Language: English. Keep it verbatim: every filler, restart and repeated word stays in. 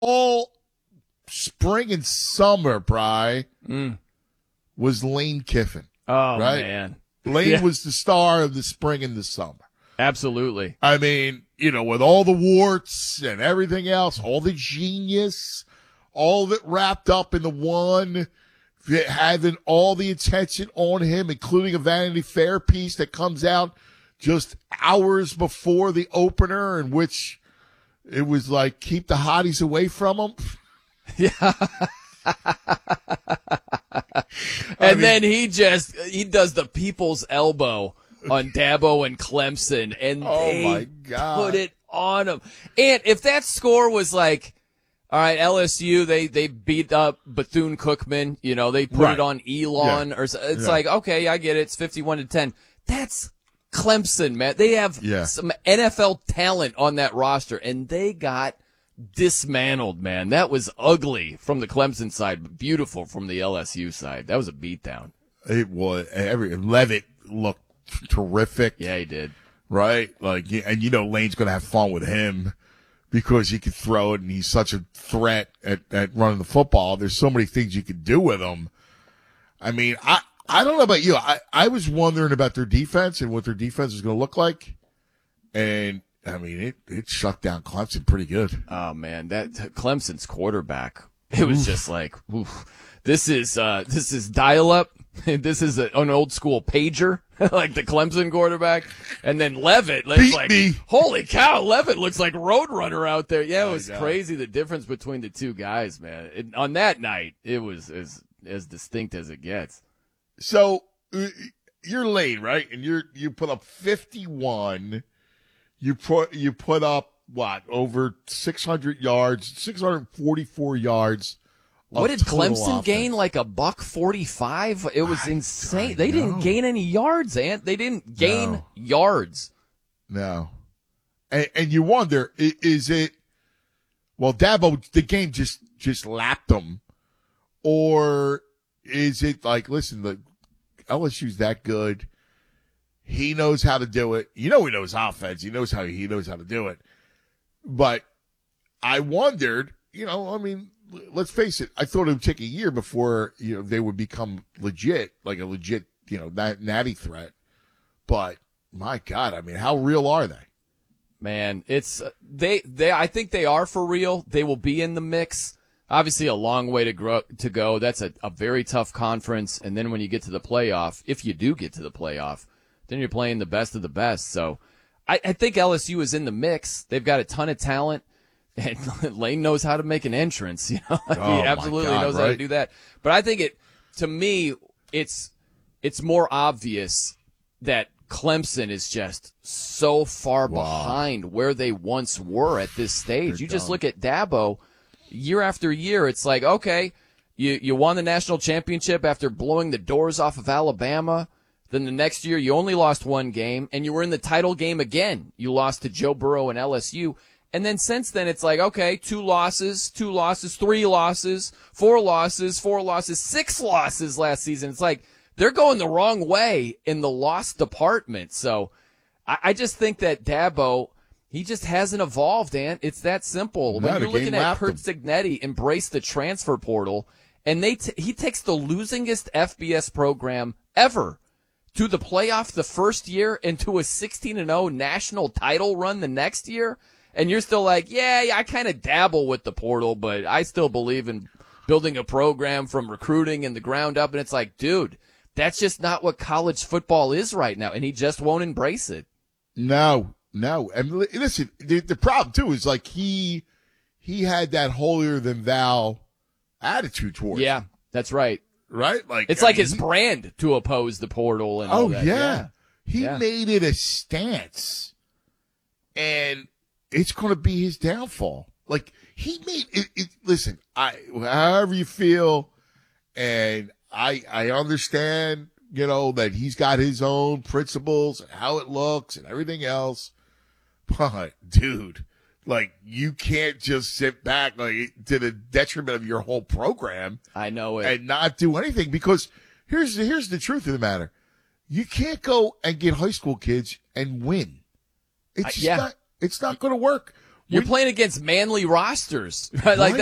all spring and summer, Bry, mm. was Lane Kiffin. Oh, right? man. Lane Yeah. was the star of the spring and the summer. Absolutely. I mean, you know, with all the warts and everything else, all the genius, all of it wrapped up in the one, having all the attention on him, including a Vanity Fair piece that comes out just hours before the opener, in which it was like, keep the hotties away from him. Yeah. and I mean, then he just, he does the people's elbow on Dabo and Clemson, and oh they my God. put it on him. And if that score was like, all right, L S U, they, they beat up Bethune-Cookman, you know, they put right. it on Elon, yeah. or it's yeah. like, okay, I get it, it's fifty-one to ten. That's Clemson, man. They have yeah. some N F L talent on that roster, and they got dismantled, man. That was ugly from the Clemson side, but beautiful from the L S U side. That was a beatdown. It was. Every Levitt looked terrific. Yeah, he did. Right? Like, and you know Lane's going to have fun with him because he can throw it and he's such a threat at, at running the football. There's so many things you can do with him. I mean, I, I don't know about you. I, I was wondering about their defense and what their defense is going to look like. And, I mean, it, it shut down Clemson pretty good. Oh, man, that Clemson's quarterback, it was oof. just like, oof. This is, uh, this is dial-up. This is a, an old school pager, like the Clemson quarterback. And then Levitt, it's like, me. holy cow, Levitt looks like Roadrunner out there. Yeah, it was crazy, the difference between the two guys, man. It, on that night, it was as, as distinct as it gets. So, uh, you're late, right? And you're, you put up fifty-one. You put, you put up, what, over six hundred yards, six hundred forty-four yards. What did Clemson offense. gain? Like a buck forty-five? It was I, insane. I they didn't gain any yards, Ant. They didn't gain no. yards. No. And, and you wonder, is it, well, Dabo, the game just, just lapped them. Or is it like, listen, the L S U's that good. He knows how to do it. You know he knows offense. He knows how he knows how to do it. But I wondered, you know, I mean, let's face it. I thought it would take a year before, you know, they would become legit, like a legit, you know, natty threat. But my God, I mean, how real are they? Man, it's they. They. I think they are for real. They will be in the mix. Obviously, a long way to grow to go. That's a, a very tough conference. And then when you get to the playoff, if you do get to the playoff, then you're playing the best of the best. So, I, I think L S U is in the mix. They've got a ton of talent. And Lane knows how to make an entrance, you know. Oh, he absolutely God, knows right? how to do that. But I think it, to me, it's it's more obvious that Clemson is just so far wow. behind where they once were at this stage. They're you just dumb. look at Dabo, year after year. It's like, okay, you you won the national championship after blowing the doors off of Alabama. Then the next year you only lost one game, and you were in the title game again. You lost to Joe Burrow and L S U. And then since then, it's like, okay, two losses, two losses, three losses, four losses, four losses, six losses last season. It's like they're going the wrong way in the loss department. So I, I just think that Dabo, he just hasn't evolved, Ant. It's that simple. No, when you're looking at Kurt him. Signetti embrace the transfer portal, and they t- he takes the losingest F B S program ever to the playoff the first year and to a sixteen and oh national title run the next year. And you're still like, yeah, yeah I kind of dabble with the portal, but I still believe in building a program from recruiting and the ground up. And it's like, dude, that's just not what college football is right now. And he just won't embrace it. No, no. And listen, the, the problem, too, is like he he had that holier than thou attitude towards Yeah, that's right. Right? Like It's I like mean, his he, brand to oppose the portal. And oh, all that. yeah. yeah. He yeah. made it a stance. And it's going to be his downfall. Like, he made it, it, listen, I, however you feel, and I, I understand, you know, that he's got his own principles and how it looks and everything else. But, dude, like, you can't just sit back, like, to the detriment of your whole program. I know it. And not do anything, because here's, here's the truth of the matter. You can't go and get high school kids and win. It's uh, just yeah. not, it's not going to work. You're when- playing against manly rosters, right? Like Right.